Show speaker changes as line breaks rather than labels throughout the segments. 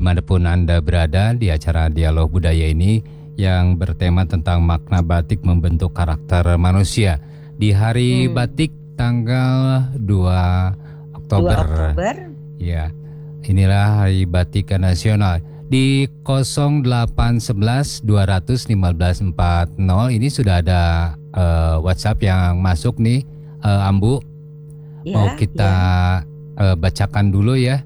dimanapun Anda berada di acara Dialog Budaya ini yang bertema tentang makna batik membentuk karakter manusia. Di hari batik tanggal 2 Oktober. Ya, inilah Hari Batik Nasional. Di 0811 215 40 ini sudah ada WhatsApp yang masuk nih, Ambu. Mau kita bacakan dulu ya.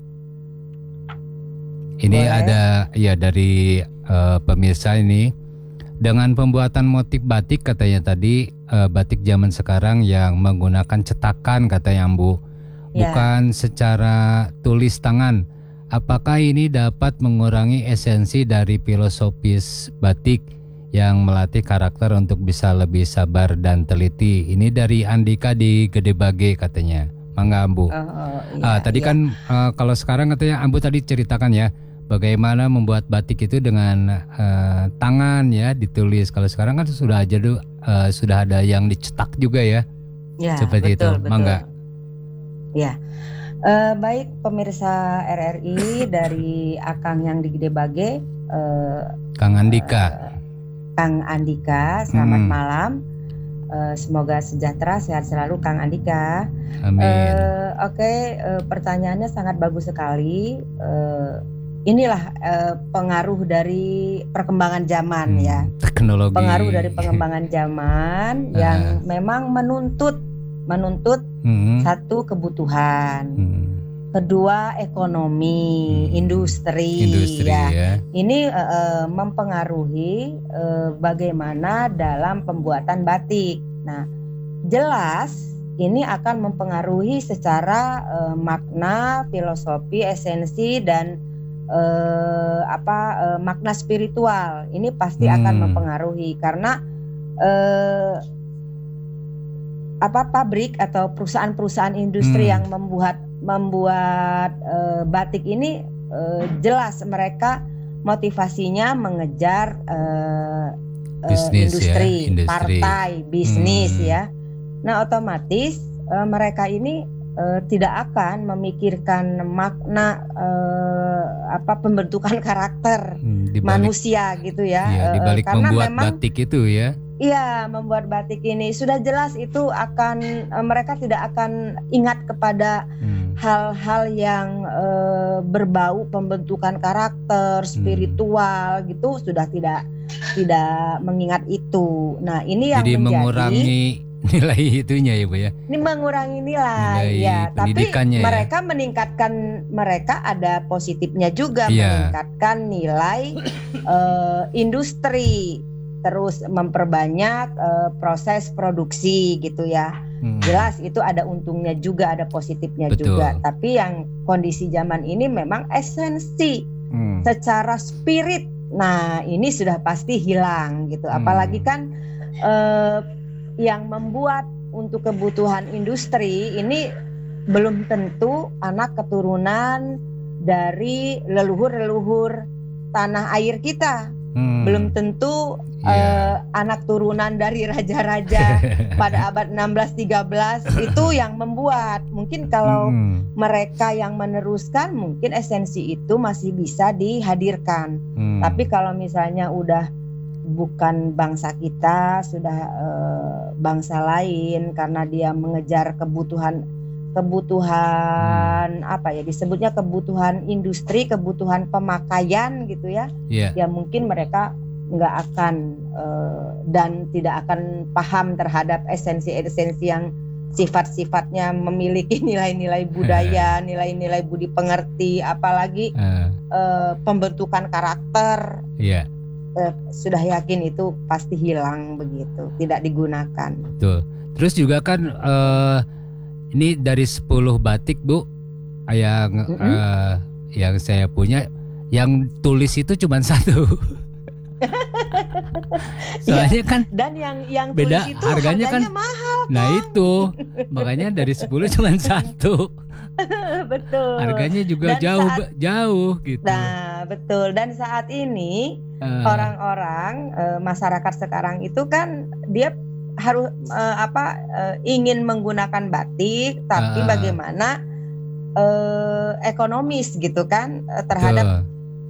Ini ada ya dari pemirsa ini. Dengan pembuatan motif batik katanya tadi, batik zaman sekarang yang menggunakan cetakan katanya Ambu, bukan secara tulis tangan. Apakah ini dapat mengurangi esensi dari filosofis batik yang melatih karakter untuk bisa lebih sabar dan teliti? Ini dari Andika di Gede Bage katanya. Mangga Ambu. Tadi kan kalau sekarang katanya Ambu tadi ceritakan ya, bagaimana membuat batik itu dengan tangan ya, ditulis. Kalau sekarang kan sudah ada yang dicetak juga ya. Ya, seperti betul, itu. Mangga.
Ya. Baik pemirsa RRI dari Akang yang di Gede Bage,
Kang Andika.
Kang Andika, selamat malam. Semoga sejahtera, sehat selalu Kang Andika.
Amin.
Pertanyaannya sangat bagus sekali. Inilah pengaruh dari perkembangan zaman ya.
Teknologi.
Pengaruh dari pengembangan zaman yang memang menuntut satu kebutuhan, kedua ekonomi, industri ya. Ini mempengaruhi bagaimana dalam pembuatan batik. Nah, jelas ini akan mempengaruhi secara makna, filosofi, esensi dan makna spiritual. Ini pasti akan mempengaruhi karena pabrik atau perusahaan-perusahaan industri yang membuat batik ini jelas mereka motivasinya mengejar industri, partai, bisnis ya. Nah, otomatis mereka ini tidak akan memikirkan makna pembentukan karakter manusia gitu ya.
Di balik membuat batik itu ya.
Iya, membuat batik ini sudah jelas itu akan mereka tidak akan ingat kepada hal-hal yang berbau pembentukan karakter spiritual gitu, sudah tidak mengingat itu. Nah, ini yang
jadi
menjadi
mengurangi nilai itunya ya Bu ya.
Ini mengurangi nilai ya, tapi mereka meningkatkan, mereka ada positifnya juga, meningkatkan nilai industri, terus memperbanyak proses produksi gitu ya. Jelas itu ada untungnya juga, ada positifnya juga. Tapi yang kondisi zaman ini memang esensi secara spirit. Nah, ini sudah pasti hilang gitu. Apalagi kan yang membuat untuk kebutuhan industri ini belum tentu anak keturunan dari leluhur-leluhur tanah air kita. Belum tentu anak turunan dari raja-raja pada abad 16-13 itu yang membuat. Mungkin kalau mereka yang meneruskan, mungkin esensi itu masih bisa dihadirkan. Tapi kalau misalnya udah bukan bangsa kita, sudah bangsa lain, karena dia mengejar kebutuhan disebutnya kebutuhan industri, kebutuhan pemakaian gitu ya. Ya mungkin mereka nggak akan dan tidak akan paham terhadap esensi-esensi yang sifat-sifatnya memiliki nilai-nilai budaya, nilai-nilai budi pengerti, apalagi pembentukan karakter. Sudah yakin itu pasti hilang begitu, tidak digunakan.
Betul. Terus juga kan ini dari 10 batik Bu yang saya punya, yang tulis itu cuma 1. Soalnya kan
dan yang
beda
tulis itu
harganya kan
mahal.
Nah itu makanya dari 10 cuma 1.
Betul.
Harganya juga jauh gitu.
Nah, betul. Dan saat ini orang-orang masyarakat sekarang itu kan dia harus ingin menggunakan batik, tapi bagaimana ekonomis gitu kan terhadap